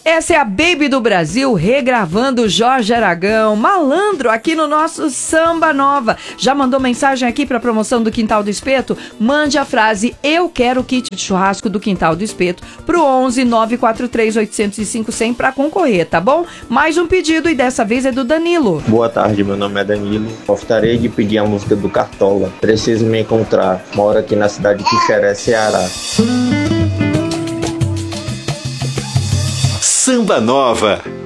Essa é a Baby do Brasil, regravando Jorge Aragão, malandro, aqui no nosso Samba Nova. Já mandou mensagem aqui para a promoção do Quintal do Espeto? Mande a frase "Eu quero kit de churrasco do Quintal do Espeto" pro 11 943 805 100 para concorrer, tá bom? Mais um pedido e dessa vez é do Danilo. Boa tarde, meu nome é Danilo. Gostaria de pedir a música do Cartola, Preciso Me Encontrar. Moro aqui na cidade de Quixeré, Ceará. Samba Nova.